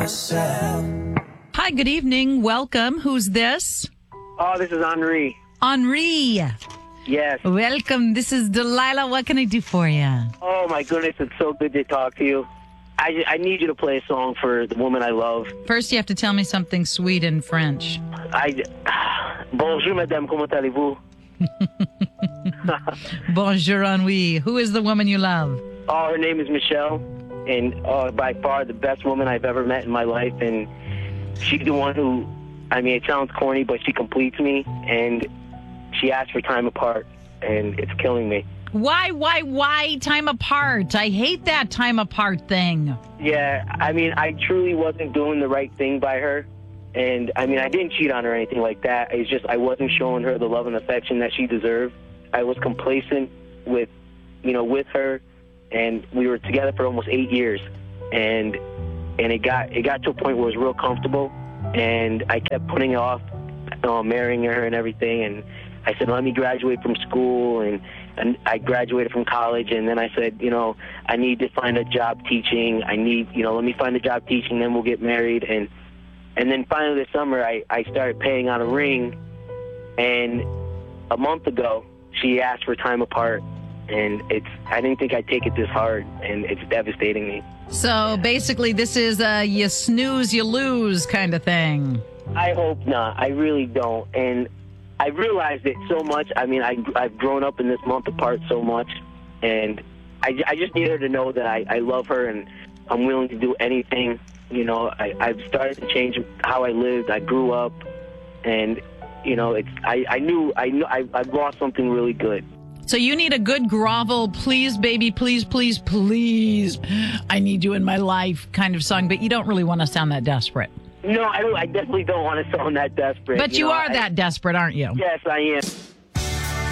myself. Hi, good evening. Welcome. Who's this? Oh, this is Henri. Henri. Yes. Welcome. This is Delilah. What can I do for you? Oh, my goodness. It's so good to talk to you. I need you to play a song for the woman I love. First, you have to tell me something sweet in French. Bonjour, madame. Comment allez-vous? Bonjour, Henri. Who is the woman you love? Oh, her name is Michelle. And by far the best woman I've ever met in my life. And she's the one who, I mean, it sounds corny, but she completes me. And she asked for time apart. And it's killing me. Why time apart? I hate that time apart thing. Yeah, I mean, I truly wasn't doing the right thing by her. And, I mean, I didn't cheat on her or anything like that. It's just I wasn't showing her the love and affection that she deserved. I was complacent with her. And we were together for almost 8 years. And it got to a point where it was real comfortable. And I kept putting it off, marrying her and everything. And I said, let me graduate from school. And I graduated from college, and then I said, I need to find a job teaching. let me find a job teaching, then we'll get married. And then finally this summer, I started paying on a ring, and a month ago, she asked for time apart, and I didn't think I'd take it this hard, and it's devastating me. So basically, this is a you snooze, you lose kind of thing. I hope not. I really don't. And I realized it so much. I mean, I've grown up in this month apart so much, and I just need her to know that I love her and I'm willing to do anything. I've started to change how I lived. I grew up, and I knew I've lost something really good. So you need a good grovel, please, baby, please, please, please, I need you in my life kind of song, but you don't really want to sound that desperate. No, I definitely don't want to sound that desperate. But you are that desperate, aren't you? Yes, I am.